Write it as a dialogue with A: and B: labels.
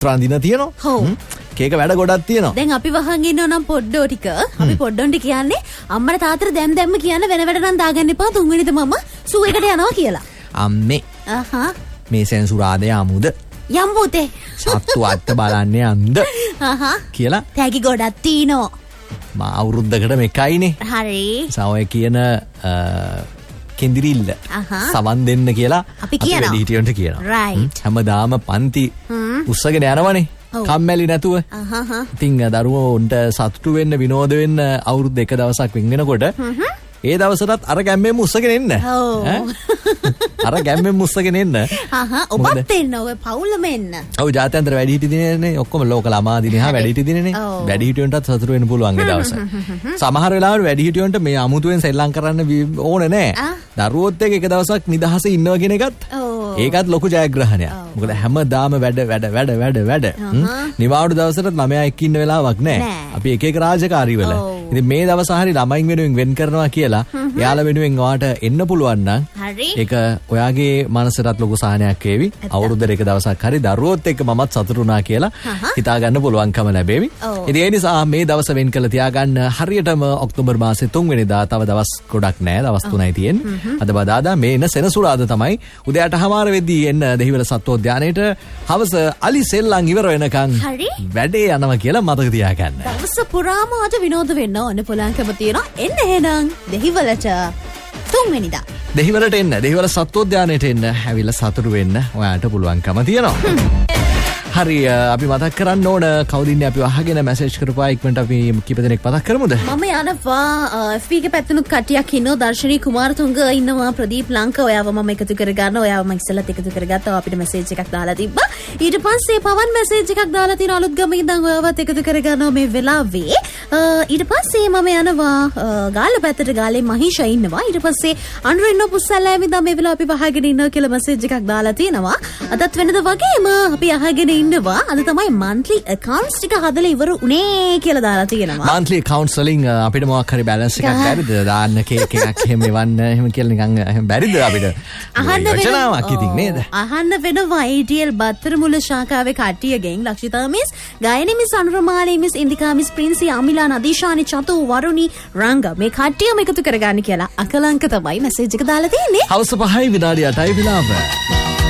A: රඳින තියෙනවා. කේක වැඩ ගොඩක් තියෙනවා.
B: දැන් අපි වහන් ඉන්නව නම් පොඩ්ඩෝ ටික අපි පොඩ්ඩොන්ට කියන්නේ අම්මට තාත්තට දැම්ම කියන වෙන වැඩ නම් දාගන්න එපා 3 වෙනිද මම සූ එකට යනවා කියලා.
A: අම්මේ. මේ සෙන්සුරාදේ අමුද.
B: යම් පුතේ.
A: සත්තු අත්ත බලන්නේ අන්ද. කියලා.
B: තෑගි ගොඩක් තියෙනවා.
A: මා අවුරුද්දකට මේකයිනේ.
B: හරි.
A: සාවය කියන කෙන්දිරිල්ල සවන් දෙන්න කියලා අපි වැඩිහිටියන්ට කියනවා. හැමදාම පන්ති උස්සගෙන යනවනේ. කම්මැලි නැතුව. ඉතින් දරුවෝ උන්ට සතුටු වෙන්න විනෝද වෙන්න අවුරුද්ද එක දවසක් වෙන් වෙනකොට ඒ දවසටත් අර ගැම්මෙන් මුස්සගෙන එන්න. අර ගැම්මෙන් මුස්සගෙන එන්න.
B: ඔබත් එන්න ඔය පවුලම එන්න.
A: ඔව් ජාත්‍යන්තර වැඩිහිටි දිනේනේ ඔක්කොම ලෝක ළමා දිනේ හා වැඩිහිටි දිනේනේ. වැඩිහිටියන්ටත් සතුටු වෙන්න පුළුවන් ඒ දවස. සමහර වෙලාවට වැඩිහිටියන්ට මේ අමුතුවෙන් සෙල්ලම් කරන්න ඕනේ නැහැ. දරුවොත් එක්ක එක දවසක් නිදහසේ ඉන්නවා කියන එකත් ඒකත් ලොකු ජයග්‍රහණයක්. මොකද හැමදාම වැඩ. නිවාඩු දවසට ළමයා එක්ක ඉන්න වෙලාවක් නැහැ. අපි එක එක රාජකාරීවල. ඉතින් මේ දවස් හරිය ළමයින් වෙනුවෙන් වෙන් කරනවා කියලා එයාලා වෙනුවෙන් ඔයාට එන්න පුළුවන් නම් ඒක ඔයාගේ මනසටත් ලොකු සහනයක් වේවි. අවුරුද්දට එක දවසක් හරි දරුවොත් එක්ක මමත් සතුටු වුණා කියලා හිතා ගන්න පුළුවන්කම ලැබෙවි. ඉතින් ඒ නිසා මේ දවස වෙන් කළ තියාගන්න හරියටම ඔක්තෝබර් මාසේ 3 වෙනිදා තව දවස් ගොඩක් නැහැ. දවස් 3යි තියෙන්නේ. අද බදාදා මේ එන සෙනසුරාදා තමයි උදෑට හමාර වෙද්දී එන්න දෙහිවල සත්වෝද්‍යානයේට හවස අලි සෙල්ලම් ඉවර වෙනකන් වැඩේ යනවා කියලා මතක තියාගන්න.
B: දවස පුරාම අද විනෝද වෙන්න ඕන පුළුවන්කම තියෙනවා. එන්න එහෙනම් දෙහිවලට 3 වෙනිදා.
A: දෙහිවලට එන්න. දෙහිවල සත්වෝද්‍යානයට එන්න. ඇවිල්ලා සතුටු වෙන්න ඔයාට පුළුවන්කම තියෙනවා. හරි අපි මතක් කරන්න ඕන කවුද ඉන්නේ අපි අහගෙන මැසේජ් කරපුවා ඉක්මනට අපි කීප දෙනෙක් මතක් කරමුද?
B: මම යනවා FB එකේ පැත්තනුත් කට්ටියක් ඉන්නවා. දර්ශනී කුමාරතුංග ඉන්නවා. ප්‍රදීප් ලංක ඔයාව මම එකතු කරගන්න. ඔයාව මම ඉස්සෙල්ලත් එකතු කරගත්තා. අපිට මැසේජ් එකක් දාලා තිබ්බා. ඊට පස්සේ පවන් මැසේජ් එකක් දාලා තියෙන අලුත් ගම ඉඳන් ඔයාවත් එකතු කරගන්නවා මේ වෙලාවේ. ඊට පස්සේ මම යනවා ගාල්ල පැත්තට ගාලේ මහීෂා ඉන්නවා. ඊට පස්සේ අනුර ඉන්න පුස්සල්ලා ඇවිදා මේ වෙලාව අපි වහගෙන ඉන්නවා කියලා මැසේජ් එකක් දාලා තියෙනවා. අදත් වෙනද වගේම අපි අහගෙන ඉන්නවා. අද තමයි monthly accounts ටික හදලා ඉවර උනේ කියලා දාලා තියෙනවා.
A: monthly accounts වලින් අපිට මොකක් හරි balance එකක් බැරිද දාන්න කේක් එකක් එහෙම එවන්න එහෙම කියලා නිකන් බැරිද අපිට?
B: අහන්න
A: වෙනවා ඉතින් නේද?
B: අහන්න වෙනවා ITL බත්තරමුල ශාඛාවේ කට්ටියගෙන් ලක්ෂිතා miss, ගායනී miss, අනුරමාලී miss, Indika miss, ප්‍රින්සි, Amila, Nadeeshani, චතු, Waruni, රංග මේ කට්ටියම එකතු කරගන්න කියලා අකලංක තමයි මැසේජ් එක දාලා තියෙන්නේ.
A: හවස 5යි විනාඩි 8යි වෙලාව.